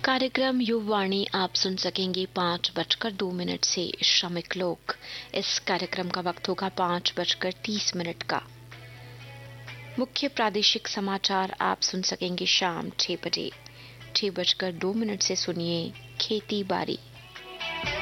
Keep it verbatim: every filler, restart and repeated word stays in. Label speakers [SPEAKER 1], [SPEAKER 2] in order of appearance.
[SPEAKER 1] कार्यक्रम युववाणी आप सुन सकेंगे पाँच बजकर दो मिनट से श्रमिक लोग। इस कार्यक्रम का वक्त होगा पाँच बजकर तीस मिनट का। मुख्य प्रादेशिक समाचार आप सुन सकेंगे शाम छह बजे। छह बजकर दो मिनट से सुनिए खेती बाड़ी।